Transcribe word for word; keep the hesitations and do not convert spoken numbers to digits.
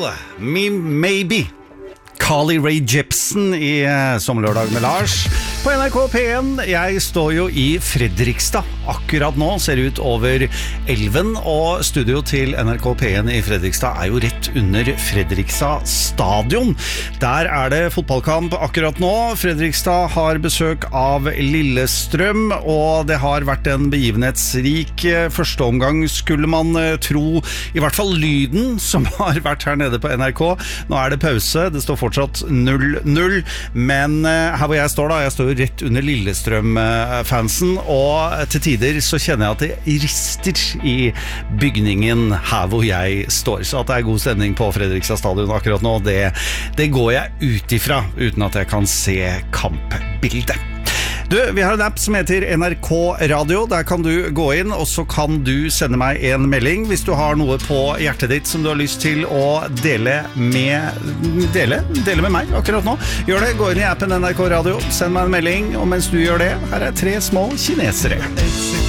Call Me Maybe. Carly Rae Jepsen i Sommerlørdag med Lars på N R K P en. Jeg står jo i Fredrikstad akkurat nå, ser ut over elven, og studio til N R K P en i Fredrikstad er jo rett under Fredrikstad stadion. Der er det fotballkamp akkurat nå. Fredrikstad har besøk av Lillestrøm, og det har vært en begivenhetsrik første omgang, skulle man tro, i hvert fall lyden som har vært her nede på N R K. Nå er det pause, det står fortsatt null null, men her hvor jeg står da, jeg står jo rett under Lillestrøm-fansen, og til tider så kjenner jeg at det rister i bygningen her hvor jeg står, så at det er god stemning på Fredrikstad stadion akkurat nå, det, det går jeg ut ifra, uten at jeg kan se kampbildet. Du, vi har en app som heter N R K Radio. Der kan du gå inn, og så kan du sende meg en melding hvis du har noe på hjertet ditt som du har lyst til å dele med dele, dele med meg akkurat nå. Gjør det, gå inn i appen N R K Radio, send meg en melding, og mens du gjør det, her er tre små kinesere.